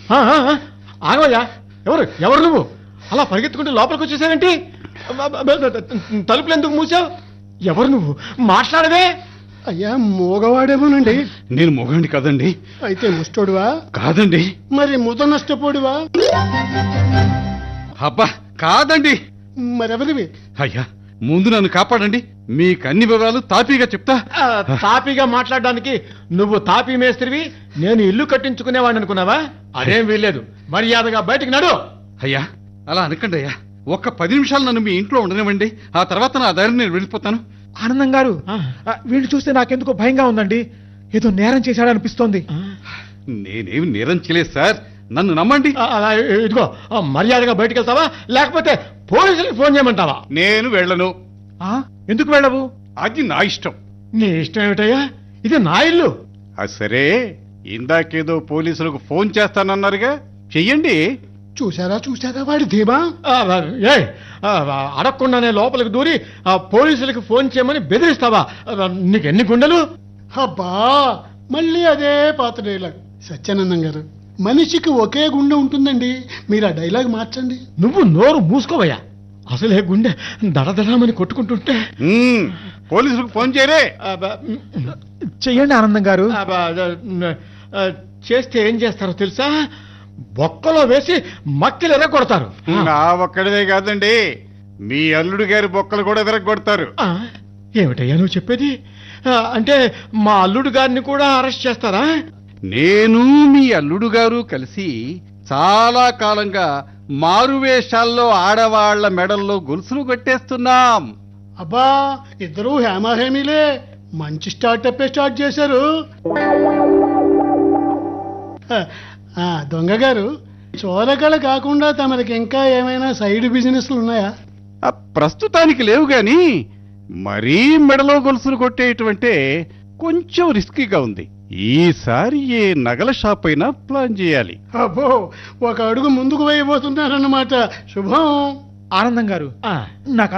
ఆగవయ్యా. ఎవరు ఎవరు నువ్వు? అలా పరిగెత్తుకుంటూ లోపలికి వచ్చేసావేంటి? తలుపులు ఎందుకు మూసావు? ఎవరు నువ్వు? మాట్లాడవే. అయ్యా మోగవాడేమోనండి. నేను మొగండి కాదండి. అయితే ముష్టోడువా? కాదండి. మరి ముద నష్టపోడువా? అబ్బా కాదండి. మరెవరివి? అయ్యా ముందు నన్ను కాపాడండి. మీకు అన్ని వివరాలు తాపీగా చెప్తా. తాపీగా మాట్లాడడానికి నువ్వు తాపీ మేస్త్రివి, నేను ఇల్లు కట్టించుకునేవాడిని అనుకున్నావా? అదేం వీల్లేదు. మర్యాదగా బయటికి నడు. అయ్యా అలా అనకండి అయ్యా. ఒక్క 10 నిమిషాలు నన్ను మీ ఇంట్లో ఉండనివ్వండి. ఆ తర్వాత నా దారిని నేను వెళ్ళిపోతాను. ఆనందం గారు, వీళ్ళు చూస్తే నాకెందుకో భయంగా ఉందండి. ఏదో నేరం చేశాడనిపిస్తోంది. నేనేమి నేరం చేయలేదు సార్, నన్ను నమ్మండి. అలా ఇదిగో మర్యాదగా బయటికి వెళ్తావా లేకపోతే పోలీసులకు ఫోన్ చేయమంటావా? నేను వెళ్ళను. ఎందుకు వెళ్ళవు? అది నా ఇష్టం. నీ ఇష్టం ఏమిటయ్యా? ఇది నా ఇల్లు. సరే ఇందాకేదో పోలీసులకు ఫోన్ చేస్తానన్నారుగా, చెయ్యండి. చూసారా వాడి ధీమా? అడగకుండానే లోపలికి దూరి పోలీసులకు ఫోన్ చేయమని బెదిరిస్తావా? నీకెన్ని గుండెలు? అబ్బా మళ్ళీ అదే పాత డైలాగ్. సత్యానందం గారు, మనిషికి ఒకే గుండె ఉంటుందండి. మీరు ఆ డైలాగ్ మార్చండి. నువ్వు నోరు మూసుకోవయ్యా. అసలే గుండె దడదడమని కొట్టుకుంటుంటే. పోలీసులకు ఫోన్ చేయరే. చెయ్యండి ఆనందం గారు. చేస్తే ఏం చేస్తారో తెలుసా? బొక్కలో వేసి మక్కిలు ఎరగొడతారు. నా ఒక్కడిదే కాదండి, మీ అల్లుడు గారి బొక్కలు కూడా విరగొడతారు. ఏమిటయ్యా నువ్వు చెప్పేది? అంటే మా అల్లుడు గారిని కూడా అరెస్ట్ చేస్తారా? నేను మీ అల్లుడు గారు కలిసి చాలా కాలంగా మారువేషాల్లో ఆడవాళ్ల మెడల్లో గొలుసులు కట్టేస్తున్నాం. అబ్బా ఇద్దరు హేమాహేమీలే. మంచి స్టార్ట్ చేశారు. దొంగ గారు, చోరకళ కాకుండా తమరికి ఇంకా ఏమైనా సైడ్ బిజినెస్లు ఉన్నాయా? ప్రస్తుతానికి లేవు గాని మరీ మెడలో గొలుసులు కొట్టేయటంటే కొంచెం రిస్కీగా ఉంది. ఈసారి ఏ నగల షాప్ అయినా ప్లాన్ చేయాలి. అబ్బో ఒక అడుగు ముందుకు వేయబోతున్నారన్నమాట. శుభం. ఆనందం గారు, నాకు